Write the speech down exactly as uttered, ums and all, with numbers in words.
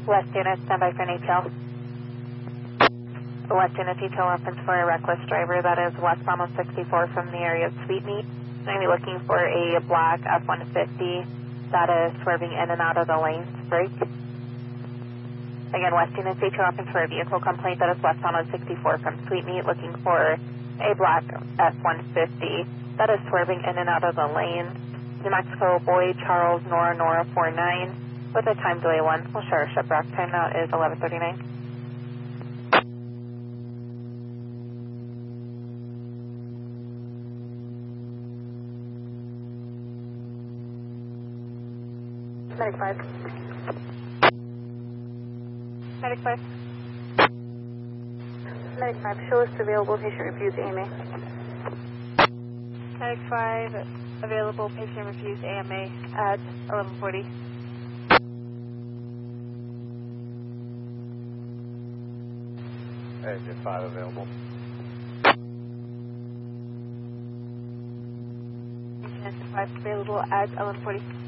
West unit, stand by for an A T L. West unit, detail reference for a reckless driver that is westbound on sixty-four from the area of Sweetmeat. I'm going to be looking for a black F one fifty that is swerving in and out of the lanes. Brake. Again, West unit, detail reference for a vehicle complaint that is westbound on sixty-four from Sweetmeat, looking for a black F one fifty that is swerving in and out of the lane. New Mexico, Boy, Charles, Nora, Nora, four nine, with a time delay one. We'll share our ship rack time now is eleven thirty-nine. Medic five. Medic five. Medic five, show us available patient refused A M A. Medic five, available patient refused A M A at eleven forty. Medic five available. Patient five available at eleven forty.